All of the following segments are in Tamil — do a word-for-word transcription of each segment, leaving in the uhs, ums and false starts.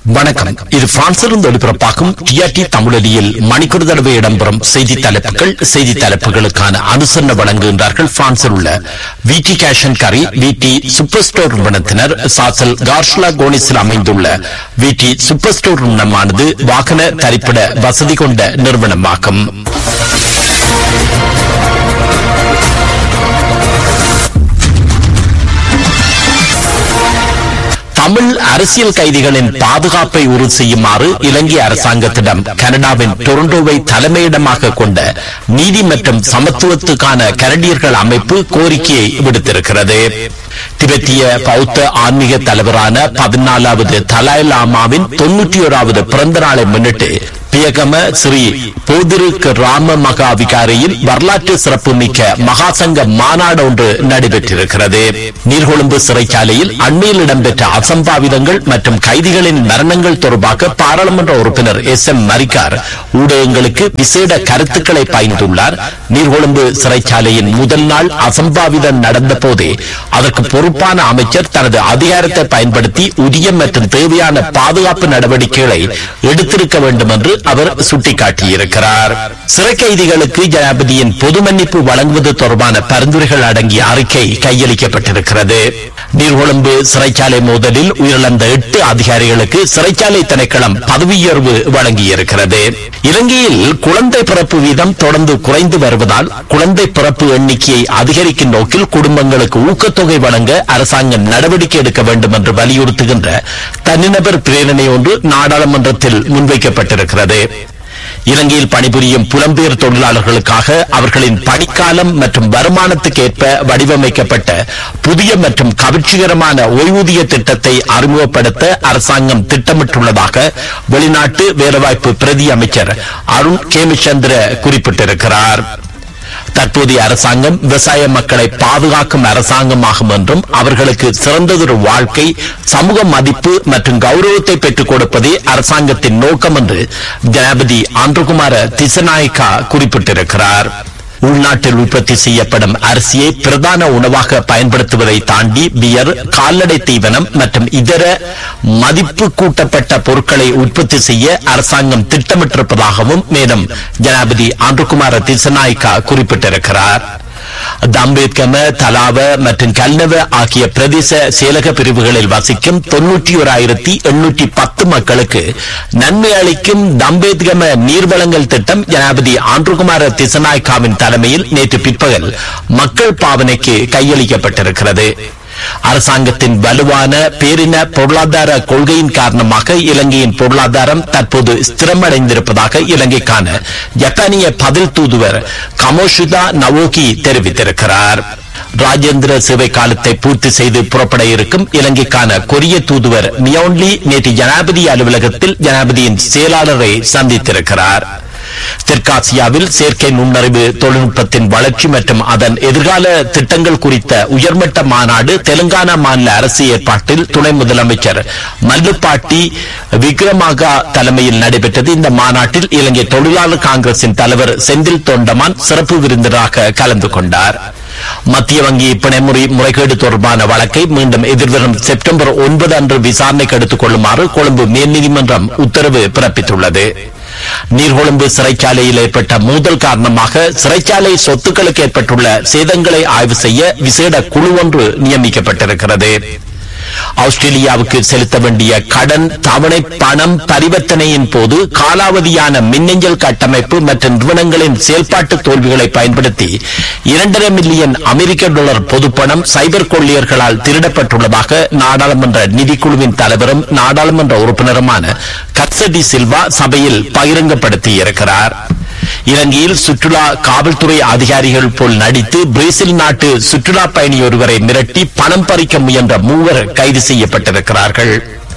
வணக்கம். இது பிரான்சிலிருந்து ஒளிபரப்பாகும் டிஆர்டி தமிழொலியில் மணிக்கூர் தடவை இடம்பெறும் செய்தி தலைப்புகள். செய்தி தலைப்புகளுக்கான அனுசரணை வழங்குகின்றார்கள் பிரான்சில் உள்ள விடி கேஷ் அண்ட் கரி விடி சூப்பர் ஸ்டோர் நிறுவனத்தினர். சாசல் கார்ஷ்லா கோனிஸில் அமைந்துள்ள விடி சூப்பர் ஸ்டோர் நிறுவனமானது வாகன தரிப்பிட வசதி கொண்ட நிறுவனமாகும். தமிழ் அரசியல் கைதிகளின் பாதுகாப்பை உறுதி செய்யுமாறு இலங்கை அரசாங்கத்திடம் கனடாவின் டொரண்டோவை தலைமையிடமாக கொண்ட நீதி மற்றும் சமத்துவத்துக்கான கனடியர்கள் அமைப்பு கோரிக்கையை விடுத்திருக்கிறது. திபெத்திய பௌத்த ஆன்மீக தலைவரான பதினாலாவது தலாய் லாமாவின் தொன்னூற்றி ஓராவது பிறந்த நாளை முன்னிட்டு பியகம ஸ்ரீ போதிருக்கு ராம மகா விகாரையில் வரலாற்று சிறப்பு மிக்க மகாசங்க மாநாடு ஒன்று நடைபெற்றிருக்கிறது. நீர்கொழும்பு சிறைச்சாலையில் அண்மையில் இடம்பெற்ற அசம்பாவிதங்கள் மற்றும் கைதிகளின் மரணங்கள் தொடர்பாக பாராளுமன்ற உறுப்பினர் எஸ் எம் மரிக்கார் ஊடகங்களுக்கு விசேட கருத்துக்களை பகிர்ந்துள்ளார். நீர்கொழும்பு சிறைச்சாலையின் முதல் நாள் அசம்பாவிதம் நடந்த போதே அதற்கு பொறுப்பான அமைச்சர் தனது அதிகாரத்தை பயன்படுத்தி உரிய மற்றும் தேவையான பாதுகாப்பு நடவடிக்கைகளை எடுத்திருக்க வேண்டும் என்று அவர் சுட்டிக்காட்டியிருக்கிறார். சிறை கைதிகளுக்கு ஜனாதிபதியின் பொது மன்னிப்பு வழங்குவது தொடர்பான பரிந்துரைகள் அடங்கிய அறிக்கை கையளிக்கப்பட்டிருக்கிறது. நீர்கொழும்பு சிறைச்சாலை மோதலில் உயிரிழந்த எட்டு அதிகாரிகளுக்கு சிறைச்சாலை திணைக்களம் பதவி உயர்வு வழங்கியிருக்கிறது. இலங்கையில் குழந்தை பிறப்பு வீதம் தொடர்ந்து குறைந்து வருவதால் குழந்தை பிறப்பு எண்ணிக்கையை அதிகரிக்கும் நோக்கில் குடும்பங்களுக்கு ஊக்கத்தொகை வழங்க அரசாங்கம் நடவடிக்கை எடுக்க வேண்டும் என்று வலியுறுத்துகின்ற தனிநபர் பிரேரணை ஒன்று நாடாளுமன்றத்தில் முன்வைக்கப்பட்டிருக்கிறது. இலங்கையில் பணிபுரியும் புலம்பெயர் தொழிலாளர்களுக்காக அவர்களின் பணிக்காலம் மற்றும் வருமானத்துக்கு ஏற்ப வடிவமைக்கப்பட்ட புதிய மற்றும் கவர்ச்சிகரமான ஓய்வூதிய திட்டத்தை அறிமுகப்படுத்த அரசாங்கம் திட்டமிட்டுள்ளதாக வெளிநாட்டு வேலைவாய்ப்பு பிரதி அமைச்சர் அருண் கேமிச்சந்திர குறிப்பிட்டிருக்கிறார். தற்போதைய அரசாங்கம் விவசாய மக்களை பாதுகாக்கும் அரசாங்கமாகும் என்றும் அவர்களுக்கு சிறந்ததொரு வாழ்க்கை, சமூக மதிப்பு மற்றும் கௌரவத்தை பெற்றுக் கொடுப்பதே அரசாங்கத்தின் நோக்கம் என்று ஜனாதிபதி ஆந்திரகுமார திசநாயக்கா குறிப்பிட்டிருக்கிறார். உள்நாட்டில் உற்பத்தி செய்யப்படும் அரிசியை பிரதான உணவாக பயன்படுத்துவதை தாண்டி பியர், கால்நடை தீவனம் மற்றும் இதர மதிப்பு கூட்டப்பட்ட பொருட்களை உற்பத்தி செய்ய அரசாங்கம் திட்டமிட்டிருப்பதாகவும் மேலும் ஜனாதிபதி ஆந்திரகுமார திசநாயக்கா குறிப்பிட்டிருக்கிறார். தம்பேத்கம, தலாவ மற்றும் கல்னவ ஆகிய பிரதேச செயலக பிரிவுகளில் வசிக்கும் தொன்னூற்றி ஓராயிரத்தி எண்ணூற்றி பத்து மக்களுக்கு நன்மை அளிக்கும் தம்பேத்கம நீர்வளங்கள் திட்டம் ஜனாதிபதி ஆந்திரகுமார திசநாயக்காவின் தலைமையில் நேற்று பிற்பகல் மக்கள் பாவனைக்கு கையளிக்கப்பட்டிருக்கிறது. அரசாங்கத்தின் வலுவான பேரின பொருளாதார கொள்கையின் காரணமாக இலங்கையின் பொருளாதாரம் தற்போது ஸ்திரமடைந்திருப்பதாக இலங்கைக்கான ஜப்பானிய பதில் தூதுவர் கமோஷிதா நவோகி தெரிவித்திருக்கிறார். ராஜேந்திர சேவை காலத்தை பூர்த்தி செய்து புறப்பட இருக்கும் இலங்கைக்கான கொரிய தூதுவர் மியோன்லி நேற்று ஜனாதிபதி அலுவலகத்தில் ஜனாதிபதியின் செயலாளரை சந்தித்திருக்கிறார். தெற்காசியாவில் செயற்கை நுண்ணறிவு தொழில்நுட்பத்தின் வளர்ச்சி மற்றும் அதன் எதிர்கால திட்டங்கள் குறித்த உயர்மட்ட மாநாடு தெலுங்கானா மாநில அரசு ஏற்பாட்டில் துணை முதலமைச்சர் மல்லுப்பாட்டி விக்ரமாகா தலைமையில் நடைபெற்றது. இந்த மாநாட்டில் இலங்கை தொழிலாளர் காங்கிரசின் தலைவர் செந்தில் தொண்டமான் சிறப்பு விருந்தினராக கலந்து கொண்டார். மத்திய வங்கி பிணைமுறை முறைகேடு தொடர்பான வழக்கை மீண்டும் எதிர்வரும் செப்டம்பர் ஒன்பது அன்று விசாரணைக்கு எடுத்துக் கொள்ளுமாறு கொழும்பு மேல் நீதிமன்றம் உத்தரவு பிறப்பித்துள்ளது. நீர்கொழும்பு சிறைச்சாலையில் ஏற்பட்ட மோதல் காரணமாக சிறைச்சாலை சொத்துக்களுக்கு ஏற்பட்டுள்ள சேதங்களை ஆய்வு செய்ய விசேட குழு ஒன்று நியமிக்கப்பட்டிருக்கிறது. ஆஸ்திரேலியாவுக்கு செலுத்த வேண்டிய கடன் தவணை பணம் பரிவர்த்தனையின் போது காலாவதியான மின்னஞ்சல் கட்டமைப்பு மற்றும் நிறுவனங்களின் செயல்பாட்டு தோல்விகளை பயன்படுத்தி இரண்டரை மில்லியன் அமெரிக்க டாலர் பொதுப்பணம் சைபர் கொள்ளையர்களால் திருடப்பட்டுள்ளதாக நாடாளுமன்ற நிதிக்குழுவின் தலைவரும் நாடாளுமன்ற உறுப்பினருமான கர்சடி சில்வா சபையில் பகிரங்கப்படுத்தியிருக்கிறார். இலங்கையில் சுற்றுலா காவல்துறை அதிகாரிகள் போல் நடித்து பிரேசில் நாட்டு சுற்றுலா பயணி ஒருவரை மிரட்டி பணம் பறிக்க முயன்ற மூவர் கைது செய்யப்பட்டிருக்கிறார்கள்.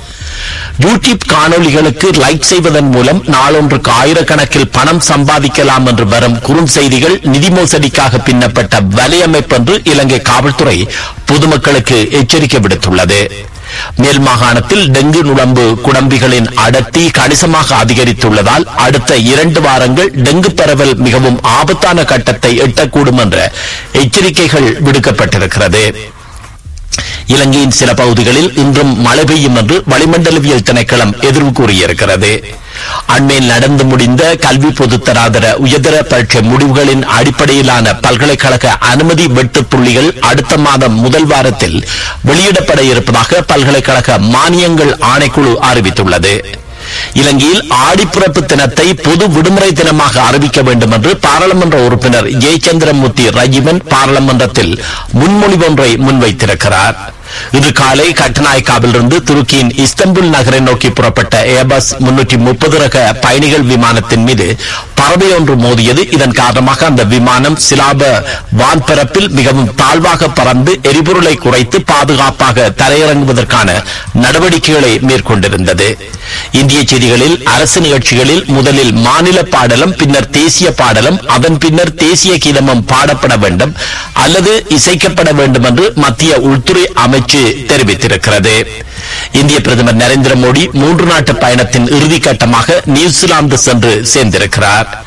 யூடியூப் காணொலிகளுக்கு லைக் செய்வதன் மூலம் நாளொன்றுக்கு ஆயிரக்கணக்கில் பணம் சம்பாதிக்கலாம் என்று வரும் குறுஞ்செய்திகள் நிதி மோசடிக்காக பின்னப்பட்ட வலையமைப்பு என்று இலங்கை காவல்துறை பொதுமக்களுக்கு எச்சரிக்கை விடுத்துள்ளது. மேல் மாகாணத்தில் டெங்கு நுளம்பு குடம்பிகளின் அடர்த்தி கணிசமாக அதிகரித்துள்ளதால் அடுத்த இரண்டு வாரங்கள் டெங்கு பரவல் மிகவும் ஆபத்தான கட்டத்தை எட்டக்கூடும் என்ற எச்சரிக்கைகள் விடுக்கப்பட்டிருக்கிறது. இலங்கையின் சில பகுதிகளில் இன்றும் மழை பெய்யும் என்று வளிமண்டலவியல் திணைக்களம் எதிர்வு கூறியிருக்கிறது. அண்மையில் நடந்து முடிந்த கல்வி பொதுத்தராதர உயர்தர பரீட்சை முடிவுகளின் அடிப்படையிலான பல்கலைக்கழக அனுமதி வெட்டு புள்ளிகள் அடுத்த மாதம் முதல் வாரத்தில் வெளியிடப்பட இருப்பதாக பல்கலைக்கழக மானியங்கள் ஆணைக்குழு அறிவித்துள்ளது. இலங்கையில் ஆடிப்பிறப்பு தினத்தை பொது விடுமுறை தினமாக அறிவிக்க வேண்டும் என்று பாராளுமன்ற உறுப்பினர் ஜெயச்சந்திரமூர்த்தி ரஜீவன் பாராளுமன்றத்தில் முன்மொழிவு ஒன்றை முன்வைத்திருக்கிறார். இன்று காலை கட்டநாயக்காவிலிருந்து துருக்கியின் இஸ்தம்புல் நகரை நோக்கி புறப்பட்ட ஏர்பஸ் முன்னூற்றி முப்பது ரக பயணிகள் விமானத்தின் மீது பறவை ஒன்று மோதியது. இதன் காரணமாக அந்த விமானம் சிலாப வான்பரப்பில் மிகவும் தாழ்வாக பறந்து எரிபொருளை குறைத்து பாதுகாப்பாக தரையிறங்குவதற்கான நடவடிக்கைகளை மேற்கொண்டிருந்தது. இந்திய செய்திகளில் அரசு நிகழ்ச்சிகளில் முதலில் மாநில பாடலும் பின்னர் தேசிய பாடலும் அதன் பின்னர் தேசிய கீதமும் பாடப்பட வேண்டும் அல்லது இசைக்கப்பட வேண்டும் என்று மத்திய உள்துறை அமைச்சு தெரிவித்திருக்கிறது. இந்திய பிரதமர் நரேந்திர மோடி மூன்று நாட்டு பயணத்தின் இறுதிக்கட்டமாக நியூசிலாந்து சென்று சேர்ந்திருக்கிறார்.